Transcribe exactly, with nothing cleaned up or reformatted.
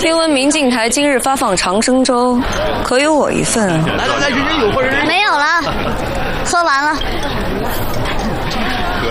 听闻明镜台今日发放长生粥，可有我一份？ 来来来，人人有份，人人没有了，喝完了。